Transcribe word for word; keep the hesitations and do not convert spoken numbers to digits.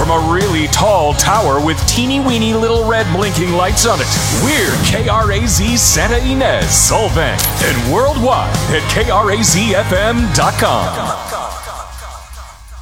from a really tall tower with teeny weeny little red blinking lights on it. We're K R A Z Santa Ynez, Solvang, and worldwide at K R A Z F M dot com.